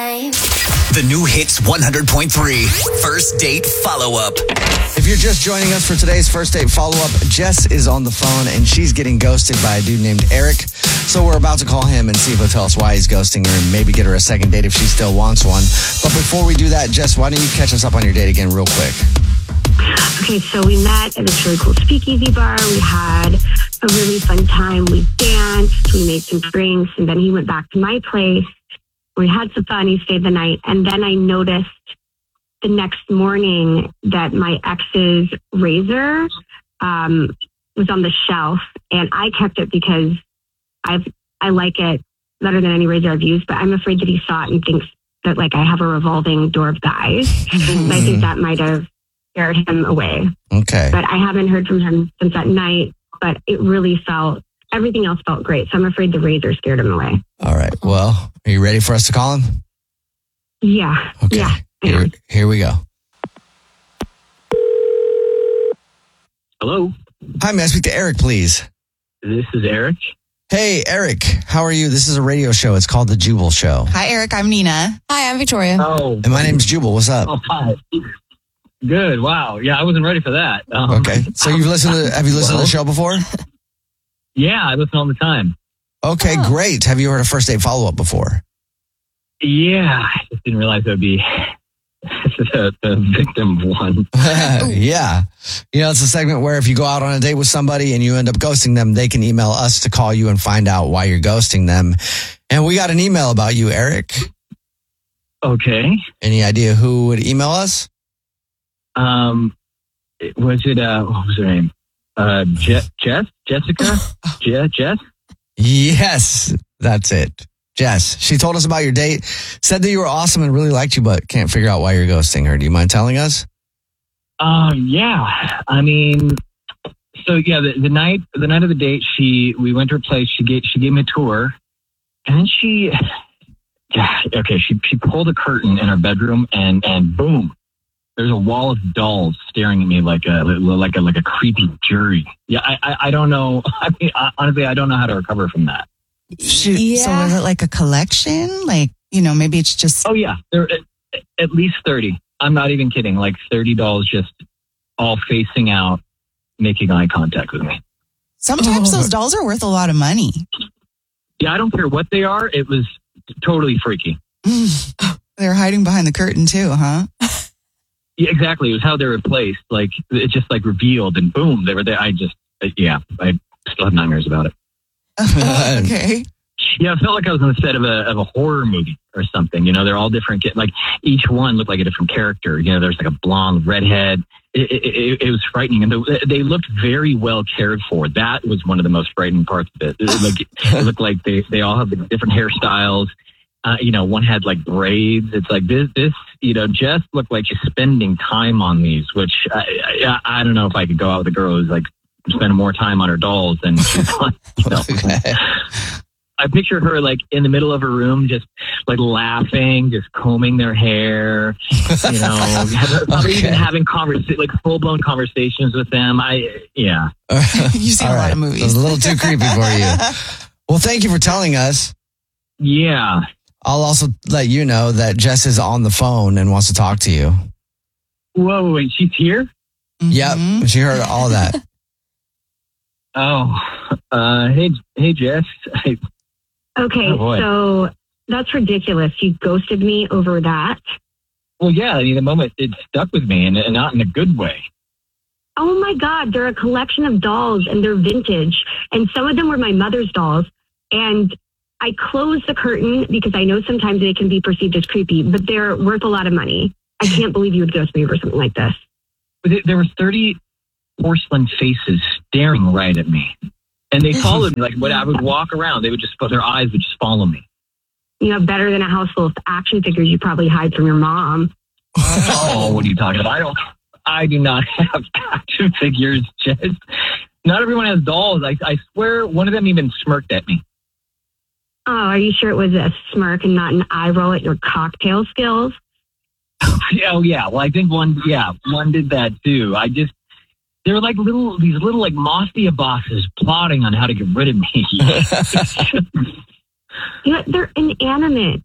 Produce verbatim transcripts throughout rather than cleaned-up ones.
time. The new Hits one hundred point three First Date Follow-Up. If you're just joining us for today's First Date Follow-Up, Jess is on the phone and she's getting ghosted by a dude named Eric. So we're about to call him and see if he'll tell us why he's ghosting her and maybe get her a second date if she still wants one. But before we do that, Jess, why don't you catch us up on your date again real quick? Okay, so we met at this really cool speakeasy bar. We had a really fun time. We danced, we made some drinks, and then he went back to my place. We had some fun. He stayed the night. And then I noticed the next morning that my ex's razor um, was on the shelf, and I kept it because I've I like it better than any razor I've used, but I'm afraid that he saw it and thinks that like I have a revolving door of guys. And I think that might have scared him away. Okay. But I haven't heard from him since that night, but it really felt, everything else felt great. So I'm afraid the razor scared him away. All right. Well, are you ready for us to call him? Yeah. Okay. Yeah. Here, here we go. Hello, Hi, may I speak to Eric, please? this is Eric. Hey, Eric. How are you? This is a radio show. It's called The Jubal Show. Hi, Eric. I'm Nina. Hi, I'm Victoria. Oh, And my name's Jubal. What's up? oh, hi. Good. Wow. Yeah, I wasn't ready for that. Um, Okay. So you've listened to, have you listened to the show before? Yeah, I listen all the time. Okay, great. Have you heard a First Date Follow-Up before? Yeah, I just didn't realize it would be the, the victim one. Yeah. You know, it's a segment where if you go out on a date with somebody and you end up ghosting them, they can email us to call you and find out why you're ghosting them. And we got an email about you, Eric. Okay. Any idea who would email us? Um, was it, uh, what was her name? Uh, Je- Jess? Jessica? Je- Jess? Yes, that's it. Jess. She told us about your date, said that you were awesome and really liked you, but can't figure out why you're ghosting her. Do you mind telling us? Um, yeah. I mean, so yeah, the, the night, the night of the date, she, we went to her place. She gave, she gave me a tour, and then she, yeah, okay, she, she pulled a curtain in her bedroom, and, and boom, there's a wall of dolls staring at me like a, like a, like a creepy jury. Yeah, I, I, I don't know. I mean, I, honestly, I don't know how to recover from that. She, So was it like a collection? Like, you know, maybe it's just... Oh yeah, there are at, at least thirty. I'm not even kidding. Like thirty dolls just all facing out, making eye contact with me. Sometimes those dolls are worth a lot of money. Yeah, I don't care what they are. It was totally freaky. They're hiding behind the curtain too, huh? Yeah, exactly. It was how they were placed. Like it just like revealed and boom, they were there. I just, yeah, I still have nightmares about it. Okay. Yeah, I felt like I was on the set of a of a horror movie or something. You know, they're all different. Like each one looked like a different character. You know, there's like a blonde redhead. It, it, it, it was frightening, and the, they looked very well cared for. That was one of the most frightening parts of it. It, like, it looked like they they all have the different hairstyles. Uh, you know, one had like braids. It's like this, this, you know, Jess looked like she's spending time on these, which I, I, I don't know if I could go out with a girl who's like spending more time on her dolls than she's on, you know. I picture her like in the middle of her room, just like laughing, just combing their hair, you know, probably Okay. even having conversa- like full blown conversations with them. I, yeah. You've seen All a lot right. of movies. It was a little too creepy for you. Well, thank you for telling us. Yeah. I'll also let you know that Jess is on the phone and wants to talk to you. Whoa, wait, she's here? Yep. Mhm. She heard all that. Oh, uh, hey, hey, Jess. I, Okay, Oh, boy. so that's ridiculous. You ghosted me over that. well, yeah, I mean, the moment it stuck with me and, and not in a good way. Oh my God, they're a collection of dolls and they're vintage. And some of them were my mother's dolls. And I closed the curtain because I know sometimes they can be perceived as creepy, but they're worth a lot of money. I can't believe you would ghost me over something like this. But there- there were thirty porcelain faces staring right at me. And they followed me. Like when I would walk around, they would just, their eyes would just follow me. You know, better than a house full of action figures you probably hide from your mom. Oh, what are you talking about? I don't, I do not have action figures, Jess. Not everyone has dolls. I, I swear one of them even smirked at me. Oh, are you sure it was a smirk and not an eye roll at your cocktail skills? Oh, yeah. Well, I think one, yeah, one did that too. I just, they were like little, these little like mafia bosses plotting on how to get rid of me. You know, they're inanimate.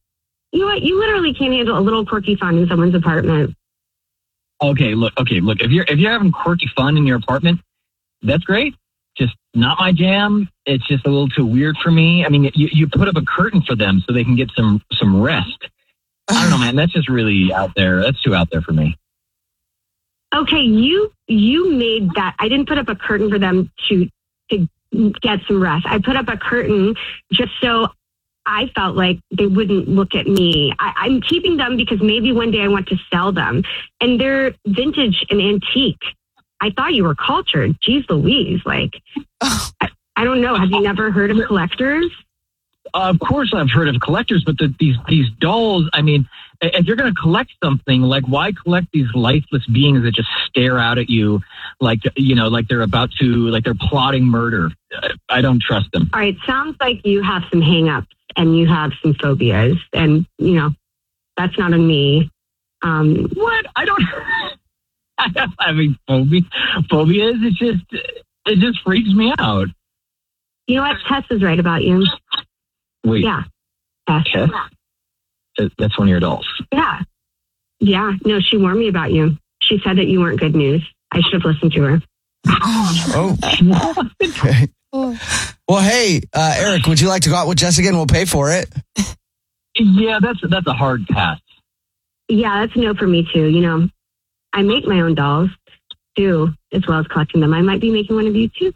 You know what? You literally can't handle a little quirky fun in someone's apartment. Okay, look, okay, look. If you're if you're having quirky fun in your apartment, that's great. Just not my jam. It's just a little too weird for me. I mean, you, you put up a curtain for them so they can get some some rest. I don't know, man. That's just really out there. That's too out there for me. Okay, you you made that. I didn't put up a curtain for them to to get some rest. I put up a curtain just so I felt like they wouldn't look at me. I, I'm keeping them because maybe one day I want to sell them, and they're vintage and antique. I thought you were cultured. Jeez Louise, like I, I don't know. Have you never heard of collectors? Uh, of course, I've heard of collectors, but the, these these dolls. I mean, if you're going to collect something, like why collect these lifeless beings that just stare out at you, like you know, like they're about to, like they're plotting murder? I don't trust them. All right, sounds like you have some hang-ups and you have some phobias, and you know that's not on me. Um, what? I don't. I don't have any phobia. Phobias. It just it just freaks me out. You know what? Tess is right about you. Wait. Yeah. Tess. Tess? That's one of your dolls. Yeah. Yeah. No, she warned me about you. She said that you weren't good news. I should have listened to her. Oh. Okay. Well, hey, uh, Eric, would you like to go out with Jess again? We'll pay for it. Yeah, that's that's a hard pass. Yeah, that's a no for me too. You know, I make my own dolls too, as well as collecting them. I might be making one of you too.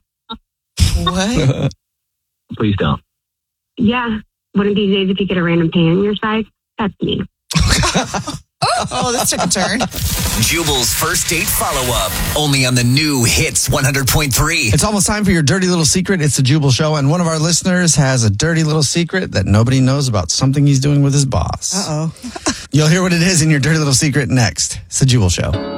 What? Please don't. Yeah. One of these days, if you get a random pain in your side, that's me. Oh, this took a turn. Jubal's first date follow-up, only on the new Hits one hundred point three. It's almost time for your dirty little secret. It's the Jubal Show, and one of our listeners has a dirty little secret that nobody knows about something he's doing with his boss. Uh-oh. You'll hear what it is in your dirty little secret next. It's the Jubal Show.